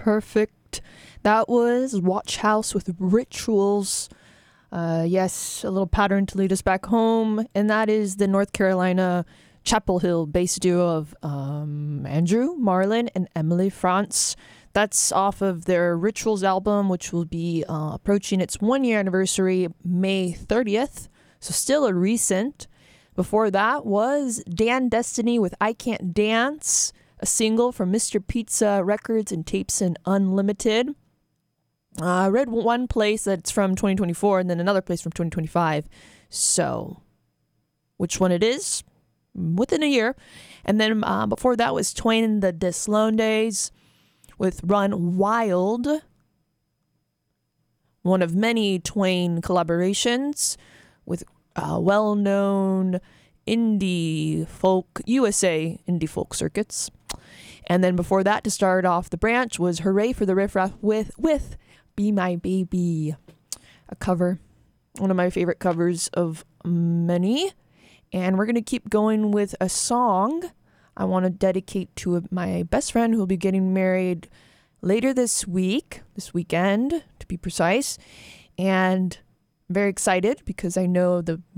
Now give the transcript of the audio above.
Perfect. That was Watch House with Rituals. Yes, a little pattern to lead us back home. And that is the North Carolina Chapel Hill bass duo of Andrew Marlin and Emily France. That's off of their Rituals album, which will be approaching its 1 year anniversary, May 30th. So still a recent. Before that was Dan Destiny with I Can't Dance, a single from Mr. Pizza Records and Tapes and Unlimited. I read one place that's from 2024 and then another place from 2025. So, which one it is? Within a year. And then before that was Twain and the Deslondes with Run Wild. One of many Twain collaborations with well-known indie folk, USA indie folk circuits. And then before that, to start off the branch, was Hooray for the Riff Raff with Be My Baby, a cover, one of my favorite covers of many. And we're going to keep going with a song I want to dedicate to my best friend who will be getting married later this weekend, to be precise. And I'm very excited because I know the